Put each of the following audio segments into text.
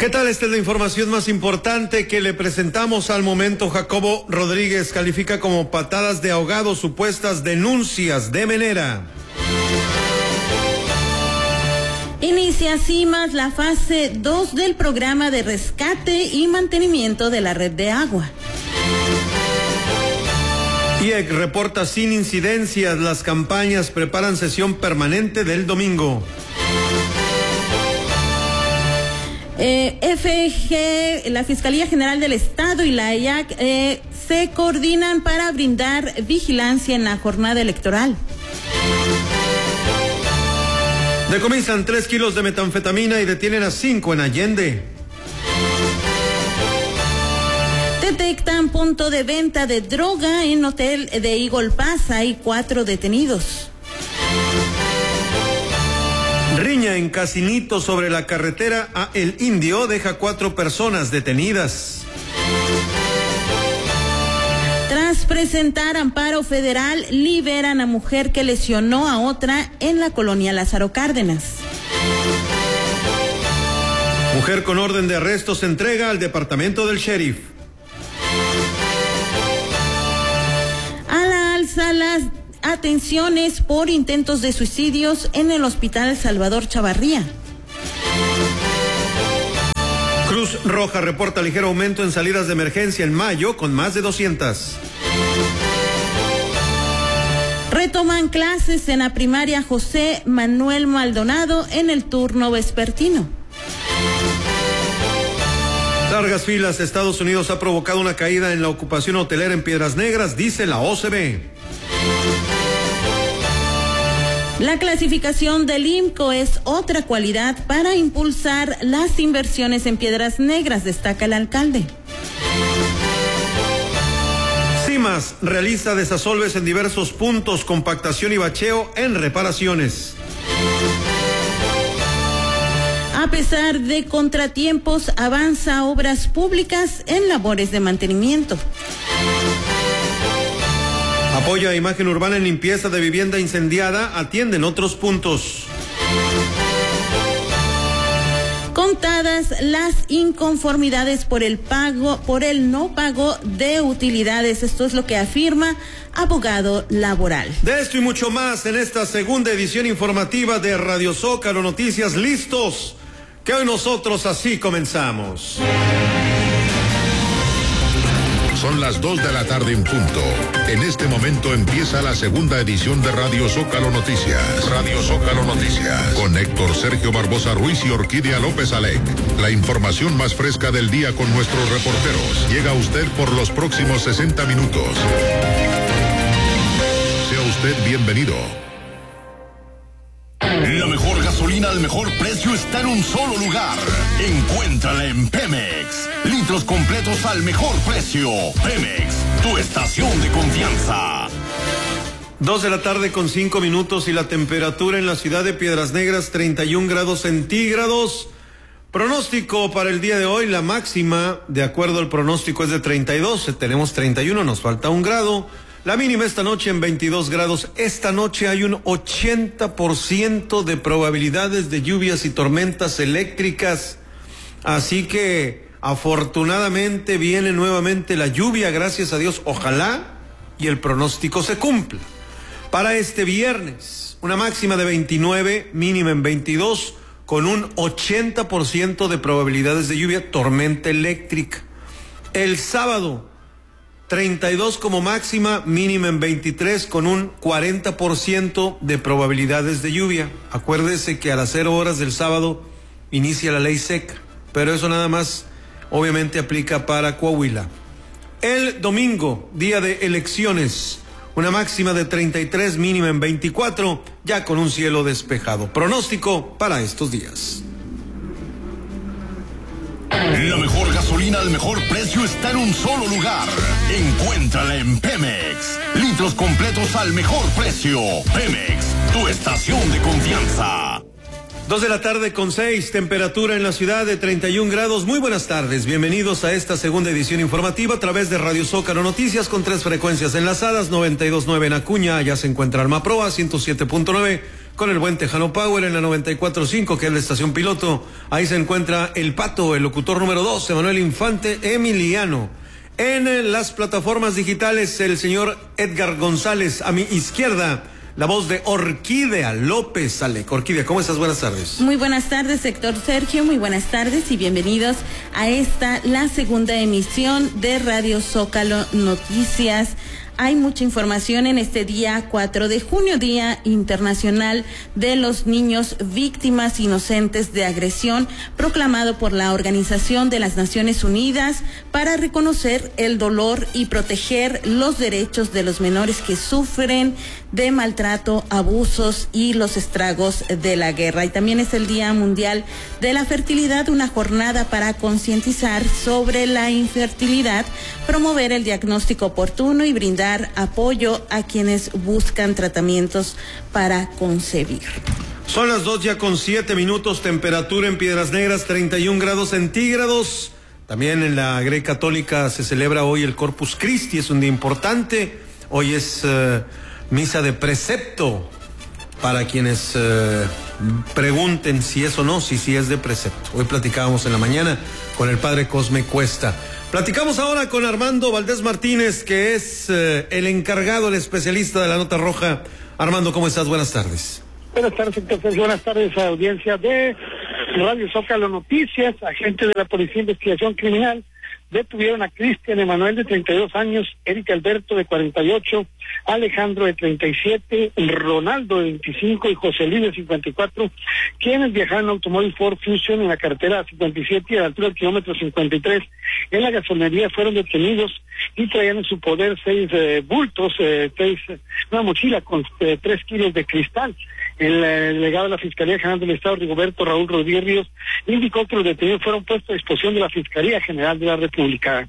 ¿Qué tal? Esta es la información más importante que le presentamos al momento. Jacobo Rodríguez califica como patadas de ahogado supuestas denuncias de Menera. Inicia CIMAS la fase 2 del programa de rescate y mantenimiento de la red de agua. IEC reporta sin incidencias. Las campañas preparan sesión permanente del domingo. FG, la Fiscalía General del Estado y la IAC se coordinan para brindar vigilancia en la jornada electoral. Decomisan 3 kilos de metanfetamina y detienen a 5 en Allende. Detectan punto de venta de droga en hotel de Eagle Pass. Hay 4 detenidos. Riña en Casinito sobre la carretera a El Indio deja 4 personas detenidas. Tras presentar amparo federal, liberan a mujer que lesionó a otra en la colonia Lázaro Cárdenas. Mujer con orden de arresto se entrega al departamento del sheriff. A la alza las atenciones por intentos de suicidios en el Hospital Salvador Chavarría. Cruz Roja reporta ligero aumento en salidas de emergencia en mayo con más de 200. Retoman clases en la primaria José Manuel Maldonado en el turno vespertino. Largas filas. Estados Unidos ha provocado una caída en la ocupación hotelera en Piedras Negras, dice la OCB. La clasificación del IMCO es otra cualidad para impulsar las inversiones en Piedras Negras, destaca el alcalde. CIMAS realiza desasolves en diversos puntos, compactación y bacheo en reparaciones. A pesar de contratiempos, avanza Obras Públicas en labores de mantenimiento. Apoya imagen urbana en limpieza de vivienda incendiada, atienden otros puntos. Contadas las inconformidades por el no pago de utilidades. Esto es lo que afirma abogado laboral. De esto y mucho más en esta segunda edición informativa de Radio Zócalo Noticias. Listos, que hoy nosotros así comenzamos. Son las 2 de la tarde en punto. En este momento empieza la segunda edición de Radio Zócalo Noticias. Radio Zócalo Noticias. Con Héctor Sergio Barbosa Ruiz y Orquídea López Alec. La información más fresca del día con nuestros reporteros. Llega a usted por los próximos 60 minutos. Sea usted bienvenido. La mejor gasolina al mejor precio está en un solo lugar. Encuéntrala en Pemex. Litros completos al mejor precio. Pemex, tu estación de confianza. 2 de la tarde con 5 minutos y la temperatura en la ciudad de Piedras Negras 31 grados centígrados. Pronóstico para el día de hoy, la máxima de acuerdo al pronóstico es de 32, tenemos 31, nos falta 1 grado. La mínima esta noche en 22 grados. Esta noche hay un 80% de probabilidades de lluvias y tormentas eléctricas. Así que afortunadamente viene nuevamente la lluvia, gracias a Dios. Ojalá y el pronóstico se cumpla. Para este viernes, una máxima de 29, mínima en 22, con un 80% de probabilidades de lluvia, tormenta eléctrica. El sábado, 32 como máxima, mínima en 23 con un 40% de probabilidades de lluvia. Acuérdese que a las 0 horas del sábado inicia la ley seca, pero eso nada más obviamente aplica para Coahuila. El domingo, día de elecciones, una máxima de 33, mínima en 24, ya con un cielo despejado. Pronóstico para estos días. La mejor gasolina al mejor precio está en un solo lugar. Encuéntrala en Pemex. Litros completos al mejor precio. Pemex, tu estación de confianza. 2 de la tarde con 6, temperatura en la ciudad de 31 grados. Muy buenas tardes, bienvenidos a esta segunda edición informativa a través de Radio Zócalo Noticias con 3 frecuencias enlazadas, 92.9 en Acuña, allá se encuentra Almaproa, 107.9 con el buen Tejano Power en la 94.5, que es la estación piloto. Ahí se encuentra el Pato, el locutor número 2, Emanuel Infante Emiliano. En las plataformas digitales, el señor Edgar González, a mi izquierda, la voz de Orquídea López Alec. Orquídea, ¿cómo estás? Buenas tardes. Muy buenas tardes, Héctor Sergio, muy buenas tardes y bienvenidos a la segunda emisión de Radio Zócalo Noticias. Hay mucha información en este día 4 de junio, Día Internacional de los Niños Víctimas Inocentes de Agresión, proclamado por la Organización de las Naciones Unidas para reconocer el dolor y proteger los derechos de los menores que sufren de maltrato, abusos y los estragos de la guerra. Y también es el Día Mundial de la Fertilidad, una jornada para concientizar sobre la infertilidad, promover el diagnóstico oportuno y brindar apoyo a quienes buscan tratamientos para concebir. Son las 2:07, temperatura en Piedras Negras 31 grados centígrados. También en la Grey Católica se celebra hoy el Corpus Christi, es un día importante. Hoy es misa de precepto, para quienes pregunten si es o no, si es de precepto. Hoy platicábamos en la mañana con el padre Cosme Cuesta. Platicamos ahora con Armando Valdés Martínez, que es el encargado, el especialista de la Nota Roja. Armando, ¿cómo estás? Buenas tardes. Buenas tardes, Héctor Sergio. Buenas tardes a audiencia de Radio Zócalo Noticias. Agentes de la Policía de Investigación Criminal detuvieron a Cristian Emanuel, de 32 años, Eric Alberto, de 48, Alejandro, de 37, Ronaldo, de 25 y José Luis, de 54, quienes viajaban en automóvil Ford Fusion en la carretera 57 y a la altura del kilómetro 53. En la gasolinería fueron detenidos y traían en su poder 6 bultos, una mochila con 3 kilos de cristal. El delegado de la Fiscalía General del Estado, Rigoberto Raúl Rodríguez Ríos, indicó que los detenidos fueron puestos a disposición de la Fiscalía General de la República.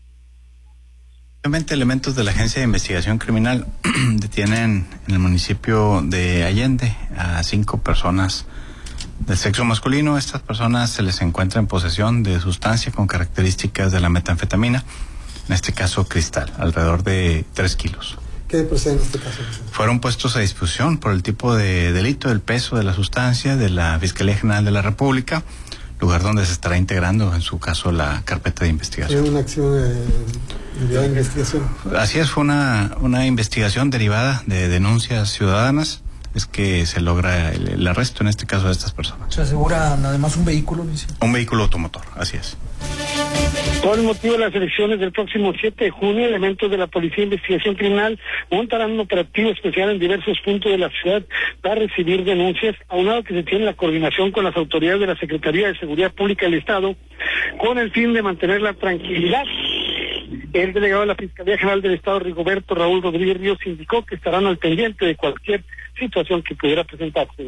Elementos de la Agencia de Investigación Criminal detienen en el municipio de Allende a 5 personas del sexo masculino. Estas personas se les encuentra en posesión de sustancia con características de la metanfetamina, en este caso cristal, alrededor de 3 kilos. ¿Qué procede en este caso? Fueron puestos a disposición por el tipo de delito, el peso de la sustancia, de la Fiscalía General de la República, lugar donde se estará integrando, en su caso, la carpeta de investigación. ¿Es una acción de investigación? Así es, fue una investigación derivada de denuncias ciudadanas, es que se logra el arresto, en este caso, de estas personas. ¿Se asegura además un vehículo, Luis? Un vehículo automotor, así es. Con el motivo de las elecciones del próximo 7 de junio, elementos de la Policía de Investigación Criminal montarán un operativo especial en diversos puntos de la ciudad para recibir denuncias, aunado que se tiene la coordinación con las autoridades de la Secretaría de Seguridad Pública del Estado, con el fin de mantener la tranquilidad. El delegado de la Fiscalía General del Estado, Rigoberto Raúl Rodríguez Ríos, indicó que estarán al pendiente de cualquier situación que pudiera presentarse.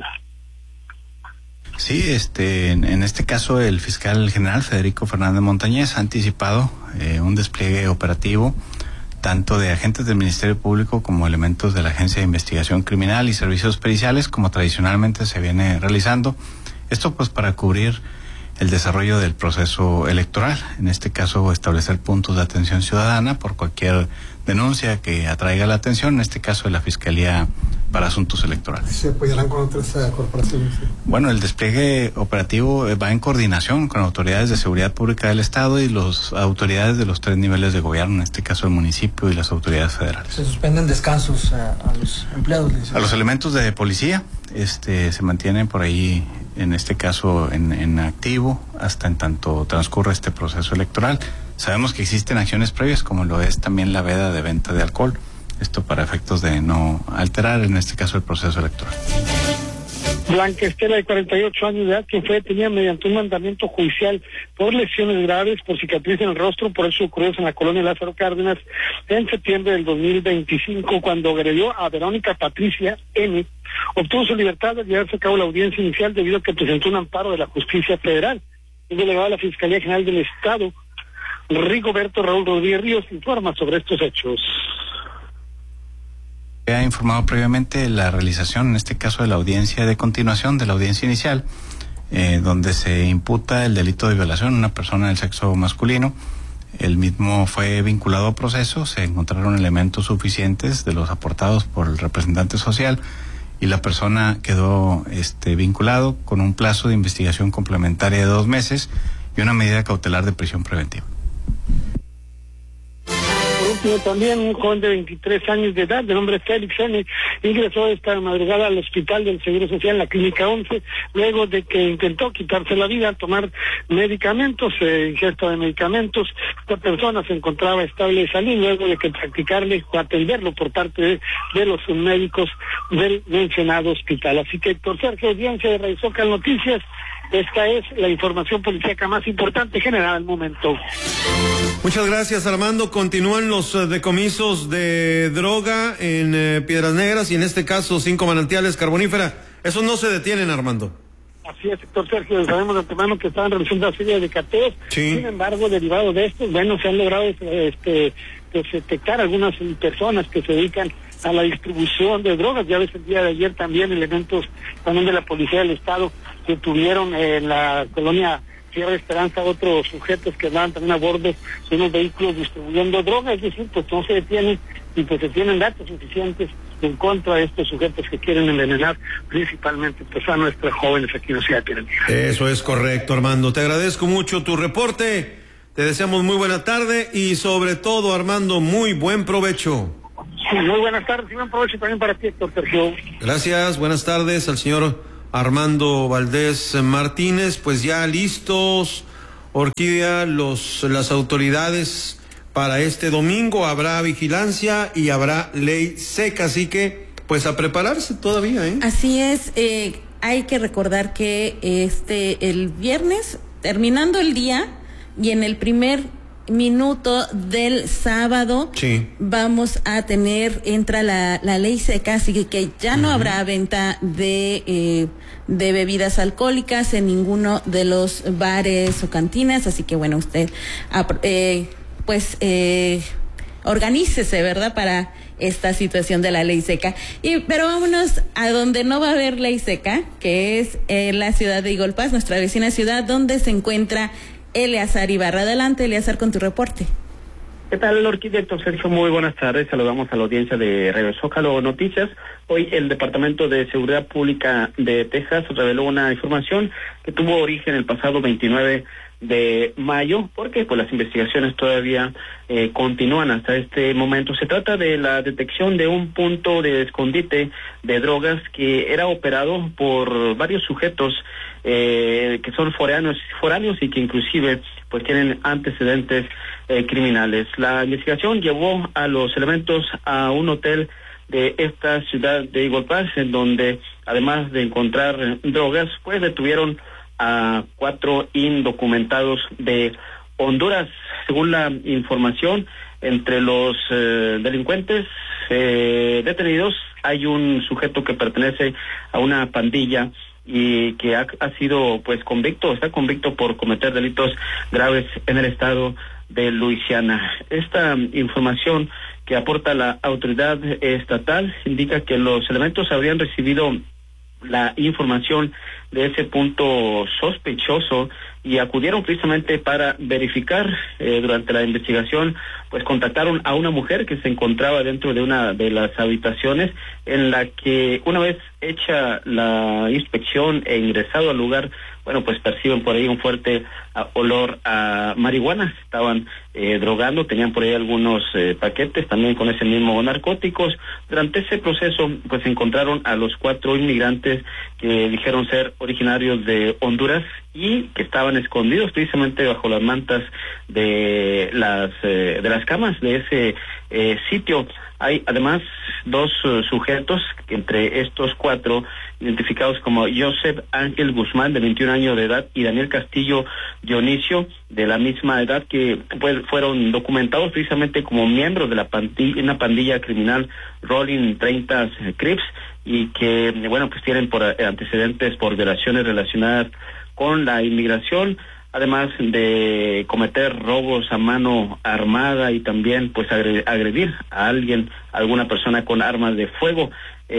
Sí, en este caso el fiscal general Federico Fernández Montañez ha anticipado un despliegue operativo tanto de agentes del Ministerio Público como elementos de la Agencia de Investigación Criminal y Servicios Periciales, como tradicionalmente se viene realizando. Esto pues para cubrir el desarrollo del proceso electoral, en este caso establecer puntos de atención ciudadana por cualquier denuncia que atraiga la atención, en este caso de la Fiscalía para Asuntos Electorales. ¿Se apoyarán con otras corporaciones? Bueno, el despliegue operativo va en coordinación con autoridades de seguridad pública del Estado y las autoridades de los 3 niveles de gobierno, en este caso el municipio y las autoridades federales. ¿Se suspenden descansos a los empleados? A los elementos de policía se mantienen por ahí, en este caso en activo, hasta en tanto transcurre este proceso electoral. Sabemos que existen acciones previas, como lo es también la veda de venta de alcohol, esto para efectos de no alterar, en este caso, el proceso electoral. Blanca Estela, de 48 años de edad, quien fue detenida mediante un mandamiento judicial por lesiones graves, por cicatriz en el rostro, por eso ocurrió en la colonia Lázaro Cárdenas en septiembre del 2025, cuando agredió a Verónica Patricia N., obtuvo su libertad al llevarse a cabo la audiencia inicial debido a que presentó un amparo de la Justicia Federal. El delegado de la Fiscalía General del Estado, Rigoberto Raúl Rodríguez Ríos, informa sobre estos hechos. Ha informado previamente la realización, en este caso, de la audiencia de continuación, de la audiencia inicial, donde se imputa el delito de violación a una persona del sexo masculino. El mismo fue vinculado a proceso, se encontraron elementos suficientes de los aportados por el representante social y la persona quedó vinculado con un plazo de investigación complementaria de 2 meses y una medida cautelar de prisión preventiva. También un joven de 23 años de edad, de nombre Félix N., ingresó esta madrugada al hospital del Seguro Social, en la Clínica 11, luego de que intentó quitarse la vida al tomar medicamentos, ingesta de medicamentos. Esta persona se encontraba estable de salud luego de que practicarle o atenderlo por parte de los médicos del mencionado hospital. Así que, Héctor Sergio, audiencia de Radio Zócalo Noticias, esta es la información policíaca más importante generada al momento. Muchas gracias, Armando. Continúan los decomisos de droga en Piedras Negras y en este caso 5 manantiales carbonífera. Esos no se detienen, Armando. Así es, Héctor Sergio, sabemos de antemano que estaban realizando una serie de cateos. Sí. Sin embargo, derivado de estos, se han logrado detectar algunas personas que se dedican a la distribución de drogas. Ya ves, el día de ayer también elementos también de la Policía del Estado que tuvieron en la colonia Sierra Esperanza otros sujetos que andaban también a bordo de unos vehículos distribuyendo drogas. Es decir, pues no se detienen y pues se tienen datos suficientes en contra de estos sujetos que quieren envenenar principalmente pues a nuestros jóvenes aquí en la ciudad de Piedras Negras. Eso es correcto, Armando. Te agradezco mucho tu reporte. Te deseamos muy buena tarde y sobre todo, Armando, muy buen provecho. Sí, muy buenas tardes y buen provecho también para ti, Héctor Sergio. Gracias, buenas tardes al señor Armando Valdés Martínez. Pues ya listos, Orquídea, las autoridades para este domingo. Habrá vigilancia y habrá ley seca, así que pues a prepararse todavía, ¿eh? Así es, hay que recordar que el viernes, terminando el día y en el primer minuto del sábado, sí, vamos a entra la ley seca, así que ya no habrá venta de bebidas alcohólicas en ninguno de los bares o cantinas, así que bueno, usted organícese, ¿verdad?, para esta situación de la ley seca. Pero vámonos a donde no va a haber ley seca, que es la ciudad de Eagle Pass, nuestra vecina ciudad, donde se encuentra Eleazar Ibarra. Adelante, Eleazar, con tu reporte. ¿Qué tal, Orquídea? Héctor Sergio, muy buenas tardes. Saludamos a la audiencia de Radio Zócalo Noticias. Hoy el Departamento de Seguridad Pública de Texas reveló una información que tuvo origen el pasado 29 de mayo, porque pues las investigaciones todavía continúan hasta este momento. Se trata de la detección de un punto de escondite de drogas que era operado por varios sujetos que son foráneos y que inclusive pues tienen antecedentes criminales. La investigación llevó a los elementos a un hotel de esta ciudad de Eagle Pass, en donde además de encontrar drogas, pues detuvieron a 4 indocumentados de Honduras. Según la información, entre los delincuentes detenidos hay un sujeto que pertenece a una pandilla y que ha sido está convicto por cometer delitos graves en el estado de Luisiana. Esta información que aporta la autoridad estatal indica que los elementos habrían recibido la información de ese punto sospechoso y acudieron precisamente para verificar. Durante la investigación pues contactaron a una mujer que se encontraba dentro de una de las habitaciones, en la que una vez hecha la inspección e ingresado al lugar, bueno, pues perciben por ahí un fuerte olor a marihuana. Estaban drogando, tenían por ahí algunos paquetes también con ese mismo narcóticos. Durante ese proceso pues encontraron a los 4 inmigrantes que dijeron ser originarios de Honduras y que estaban escondidos precisamente bajo las mantas de las camas de ese sitio. Hay además 2 sujetos, entre estos 4, identificados como Joseph Ángel Guzmán, de 21 años de edad, y Daniel Castillo Dionisio, de la misma edad, que pues fueron documentados precisamente como miembros de una pandilla criminal Rolling 30 Crips, y que, bueno, pues tienen antecedentes por violaciones relacionadas con la inmigración, además de cometer robos a mano armada y también pues agredir a alguna persona con armas de fuego.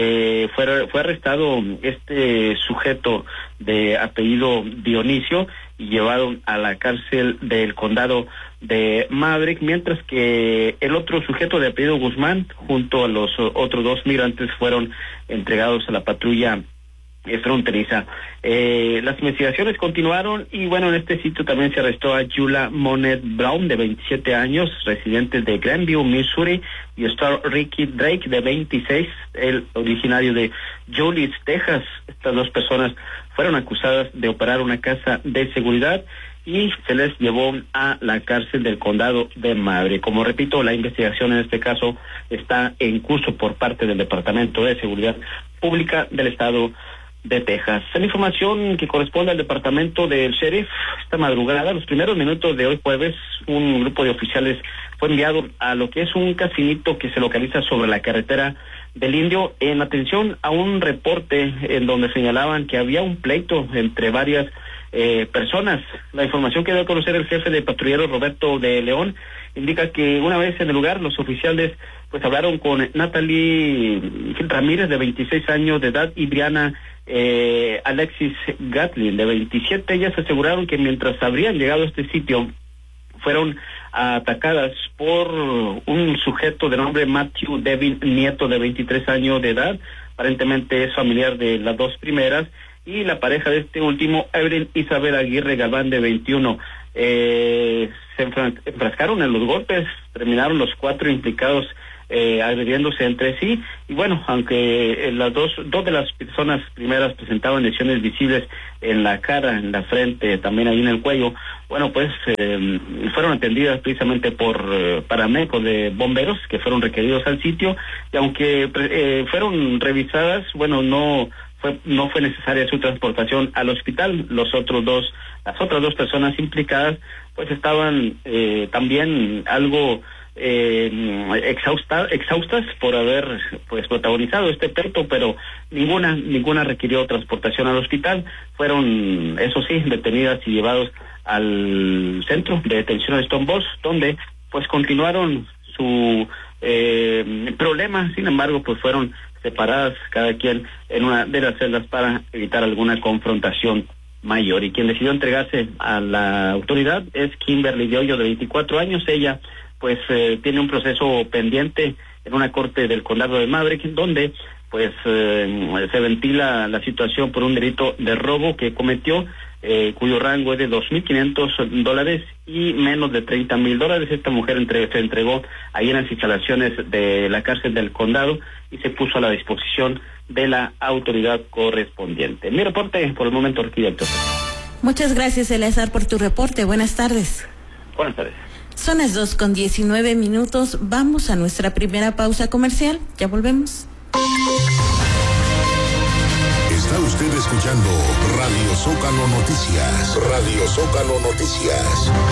Fue arrestado este sujeto de apellido Dionisio y llevado a la cárcel del condado de Maverick, mientras que el otro sujeto de apellido Guzmán, junto a los otros 2 migrantes, fueron entregados a la patrulla fronteriza. Las investigaciones continuaron y bueno, en este sitio también se arrestó a Yula Monet Brown, de 27 años, residente de Grandview, Missouri, y Star Ricky Drake, de 26, el originario de Joliet, Texas. Estas 2 personas fueron acusadas de operar una casa de seguridad y se les llevó a la cárcel del condado de Maverick. Como repito, la investigación en este caso está en curso por parte del Departamento de Seguridad Pública del Estado de Texas. En información que corresponde al departamento del sheriff, esta madrugada, los primeros minutos de hoy jueves, un grupo de oficiales fue enviado a lo que es un casinito que se localiza sobre la carretera del Indio, en atención a un reporte en donde señalaban que había un pleito entre varias personas. La información que dio a conocer el jefe de patrulleros, Roberto de León, indica que una vez en el lugar, los oficiales pues hablaron con Natalie Ramírez, de 26 años de edad, y Brianna Alexis Gatlin, de 27. Ellas aseguraron que mientras habrían llegado a este sitio, fueron atacadas por un sujeto de nombre Matthew Devin Nieto, de 23 años de edad. Aparentemente es familiar de las 2 primeras, y la pareja de este último, Evelyn Isabel Aguirre Galván, de 21. Se enfrascaron en los golpes, terminaron los 4 implicados agrediéndose entre sí, y bueno, aunque las dos de las personas primeras presentaban lesiones visibles en la cara, en la frente, también ahí en el cuello, bueno, pues fueron atendidas precisamente por paramédicos de bomberos que fueron requeridos al sitio, y aunque fueron revisadas, bueno, no fue necesaria su transportación al hospital. Las otras dos personas implicadas pues estaban también algo exhaustas por haber pues protagonizado este pleito, pero ninguna requirió transportación al hospital. Fueron, eso sí, detenidas y llevados al centro de detención de Stone Boss, donde pues continuaron su problema. Sin embargo, pues fueron separadas cada quien en una de las celdas para evitar alguna confrontación mayor. Y quien decidió entregarse a la autoridad es Kimberly de Hoyo, de 24 años. Ella pues tiene un proceso pendiente en una corte del condado de Maverick, donde pues se ventila la situación por un delito de robo que cometió, cuyo rango es de $2,500 y menos de $30,000. Esta mujer se entregó ahí en las instalaciones de la cárcel del condado y se puso a la disposición de la autoridad correspondiente. Mi reporte por el momento, arquitecto. Muchas gracias, Eleazar, por tu reporte. Buenas tardes. Buenas tardes. Son las 2:19. Vamos a nuestra primera pausa comercial. Ya volvemos. Está usted escuchando Radio Zócalo Noticias. Radio Zócalo Noticias.